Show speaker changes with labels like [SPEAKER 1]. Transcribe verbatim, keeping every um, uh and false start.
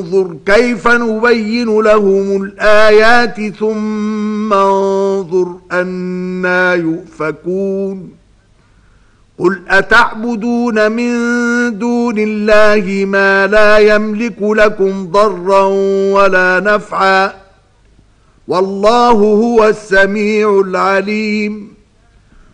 [SPEAKER 1] انظر كيف نبين لهم الآيات ثم انظر أنى يؤفكون قل أتعبدون من دون الله ما لا يملك لكم ضرا ولا نفعا والله هو السميع العليم